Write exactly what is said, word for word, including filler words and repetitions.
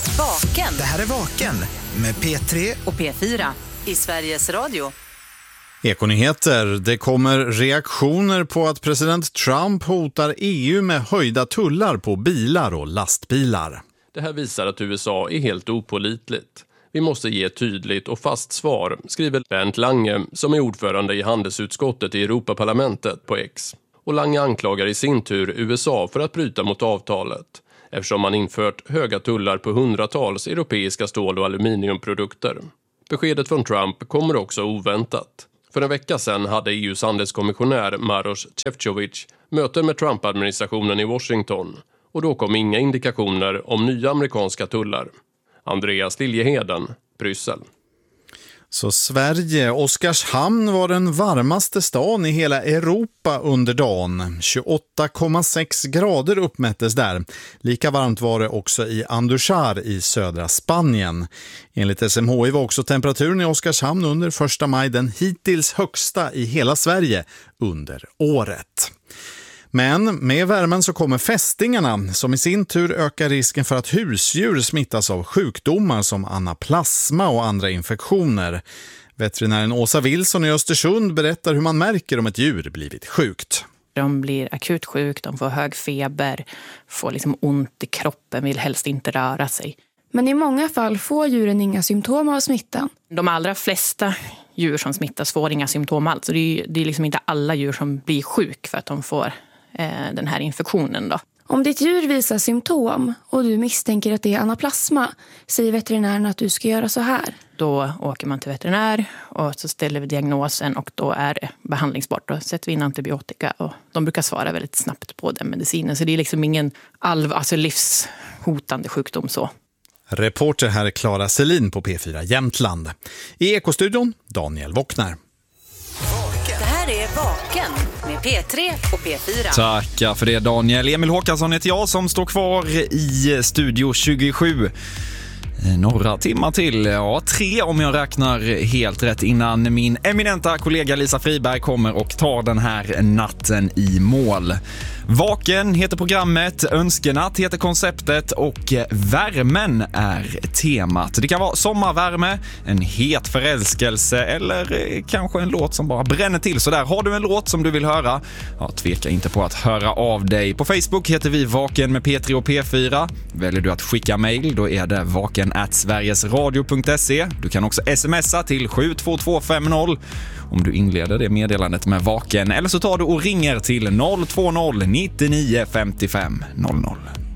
Vaken. Det här är Vaken med P tre och P fyra i Sveriges Radio. Ekonyheter. Det kommer reaktioner på att president Trump hotar E U med höjda tullar på bilar och lastbilar. Det här visar att U S A är helt opålitligt. Vi måste ge ett tydligt och fast svar, skriver Bernd Lange som är ordförande i handelsutskottet i Europaparlamentet på X. Och Lange anklagar i sin tur U S A för att bryta mot avtalet, eftersom man infört höga tullar på hundratals europeiska stål- och aluminiumprodukter. Beskedet från Trump kommer också oväntat. För en vecka sedan hade E U:s handelskommissionär Maroš Šefčovič möten med Trump-administrationen i Washington, och då kom inga indikationer om nya amerikanska tullar. Andreas Liljeheden, Bryssel. Så Sverige, Oskarshamn var den varmaste stan i hela Europa under dagen. tjugoåtta komma sex grader uppmättes där. Lika varmt var det också i Andújar i södra Spanien. Enligt S M H I var också temperaturen i Oskarshamn under första maj den hittills högsta i hela Sverige under året. Men med värmen så kommer fästingarna som i sin tur ökar risken för att husdjur smittas av sjukdomar som anaplasma och andra infektioner. Veterinären Åsa Wilson i Östersund berättar hur man märker om ett djur blivit sjukt. De blir akut sjuk, de får hög feber, får liksom ont i kroppen, vill helst inte röra sig. Men i många fall får djuren inga symptom av smittan. De allra flesta djur som smittas får inga symptom alls. Så det är, det är liksom inte alla djur som blir sjuk för att de får eh, den här infektionen då. Om ditt djur visar symptom och du misstänker att det är anaplasma, säger veterinären att du ska göra så här. Då åker man till veterinär och så ställer vi diagnosen och då är det behandlingsbart. Då sätter vi in antibiotika och de brukar svara väldigt snabbt på den medicinen. Så det är liksom ingen alv, alltså livshotande sjukdom så. Reporter här Klara Selin på P fyra Jämtland. I Ekostudion, Daniel Wockner. Det här är Vaken med P tre och P fyra. Tackar för det Daniel. Emil Håkansson heter jag som står kvar i Studio tjugosju. Några timmar till, ja tre om jag räknar helt rätt innan min eminenta kollega Lisa Friberg kommer och tar den här natten i mål. Vaken heter programmet, önskenatt heter konceptet och värmen är temat. Det kan vara sommarvärme, en het förälskelse eller kanske en låt som bara bränner till. Så där har du en låt som du vill höra, ja, tveka inte på att höra av dig. På Facebook heter vi Vaken med P tre och P fyra. Väljer du att skicka mejl, då är det vaken at sverigesradio punkt se. Du kan också smsa till sju två två fem noll om du inleder det meddelandet med Vaken. Eller så tar du och ringer till noll två noll nio nio fem fem noll noll.